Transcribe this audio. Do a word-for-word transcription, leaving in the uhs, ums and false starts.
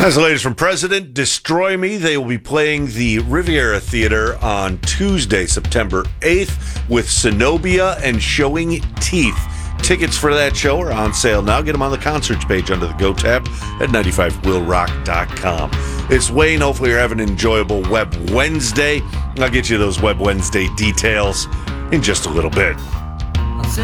That's the latest from President. Destroy Me. They will be playing the Riviera Theater on Tuesday, September eighth with Zenobia and Showing Teeth. Tickets for that show are on sale now. Get them on the concerts page under the Go tab at ninety-five will rock dot com. It's Wayne. Hopefully you're having an enjoyable Web Wednesday. I'll get you those Web Wednesday details in just a little bit.